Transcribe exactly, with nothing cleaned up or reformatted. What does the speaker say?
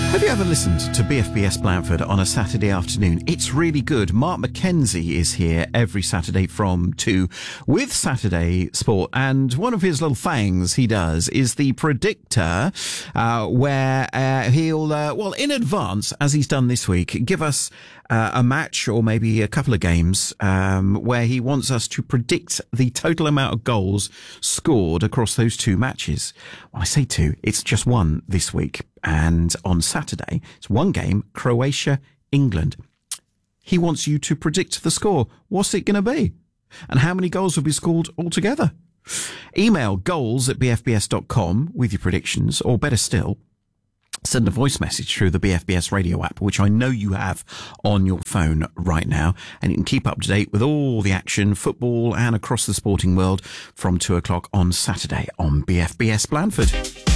Have you ever listened to B F B S Blandford on a Saturday afternoon? It's really good. Mark McKenzie is here every Saturday from two with Saturday Sport. And one of his little things he does is the predictor, uh, where uh, he'll, uh, well, in advance, as he's done this week, give us uh, a match or maybe a couple of games um, where he wants us to predict the total amount of goals scored across those two matches. When I say two, it's just one this week. And on Saturday, it's one game, Croatia, England. He wants you to predict the score. What's it going to be? And how many goals will be scored altogether? Email goals at b f b s dot com with your predictions, or better still, send a voice message through the B F B S radio app, which I know you have on your phone right now. And you can keep up to date with all the action, football and across the sporting world from two o'clock on Saturday on B F B S Blandford.